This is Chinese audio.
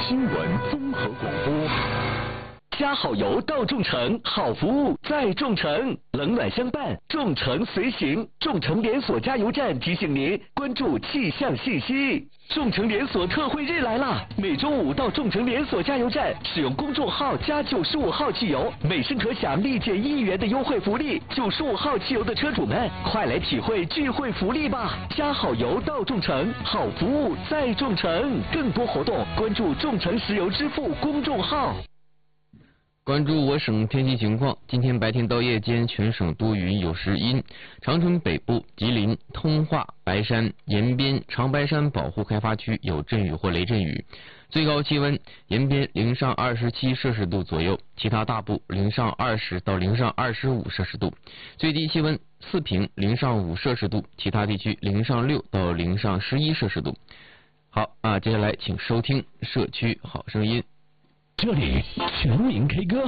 新闻综合广播。加好油到众诚，好服务在众诚，冷暖相伴，众诚随行。众诚连锁加油站提醒您关注气象信息。众诚连锁特惠日来啦！每周五到众诚连锁加油站使用公众号加95号汽油，每升可享立减1元的优惠福利。95号汽油的车主们，快来体会聚会福利吧！加好油到众诚，好服务在众诚。更多活动关注众诚石油支付公众号。 关注我省天气情况，今天白天到夜间全省多云有时阴，长春北部、吉林、通化、白山、延边、长白山保护开发区有阵雨或雷阵雨，最高气温延边零上27摄氏度左右，其他大部零上20到零上25摄氏度，最低气温四平零上5摄氏度，其他地区零上6到零上11摄氏度。好接下来请收听社区好声音。 这里全民 K 歌。